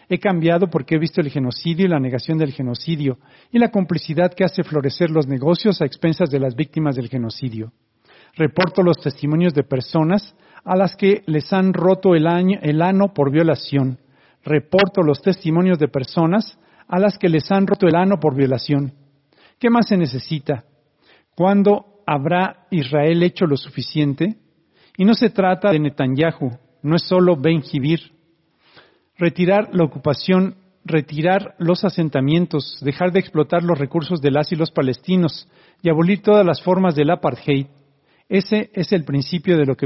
He cambiado porque he visto el genocidio y la negación del genocidio y la complicidad que hace florecer los negocios a expensas de las víctimas del genocidio. Reporto los testimonios de personas a las que les han roto el ano por violación. Reporto los testimonios de personas a las que les han roto el ano por violación. ¿Qué más se necesita? ¿Cuándo habrá Israel hecho lo suficiente? Y no se trata de Netanyahu, no es solo Ben-Gvir. Retirar la ocupación, retirar los asentamientos, dejar de explotar los recursos de las y los palestinos y abolir todas las formas del apartheid. Ese es el principio de lo que